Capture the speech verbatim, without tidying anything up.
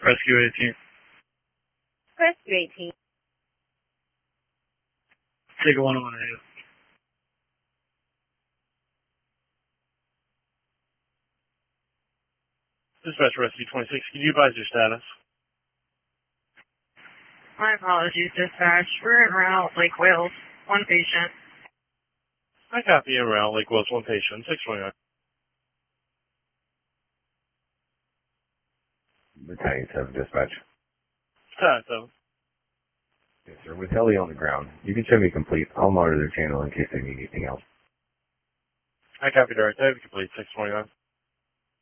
Rescue eighteen. Rescue eighteen. Take a one oh one ahead. Dispatch Rescue twenty-six, can you advise your status? My apologies, dispatch. We're en route, Lake Wales. One patient. I copy en route, Lake Wales, one patient, six twenty-nine. Battalion seven dispatch. Battalion seven. Yes, sir. With heli on the ground, you can show me complete. I'll monitor their channel in case they need anything else. I copy direct. I have complete, six twenty-nine.